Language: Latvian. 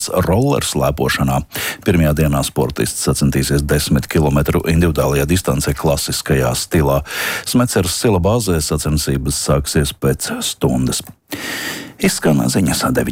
rollerslēpošanā. Pirmajā dienā sportists sacensties 10 km individuālajā distancē klasiskajā stilā. Smeceres stila bāzē sacensības sāksies pēc stundas. Izskan ziņas 9.